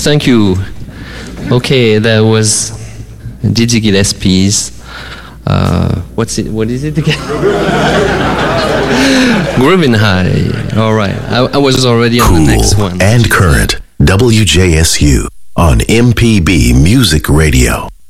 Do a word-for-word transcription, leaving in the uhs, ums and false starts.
Thank you. Okay, that was Dizzy Gillespie's. Uh, what's it? What is it again? Groovin' High. All right. I, I was already on Cool the next one. and current. W J S U on M P B Music Radio.